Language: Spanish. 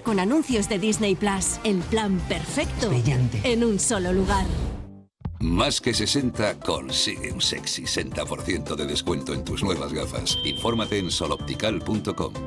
con anuncios de Disney Plus. El plan perfecto. Brillante. En un solo lugar. Más que 60 consigue un sexy 60% de descuento en tus nuevas gafas. Infórmate en soloptical.com.